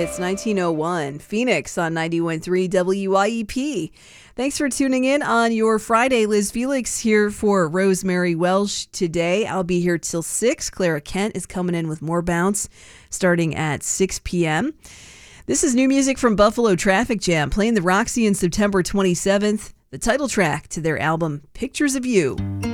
It's 1901, Phoenix on 91.3 WYEP. Thanks for tuning in on your Friday. Liz Felix here for Rosemary Welsh today. I'll be here till 6. Clara Kent is coming in with more bounce starting at 6 p.m. This is new music from Buffalo Traffic Jam, playing the Roxy on September 27th, the title track to their album Pictures of You.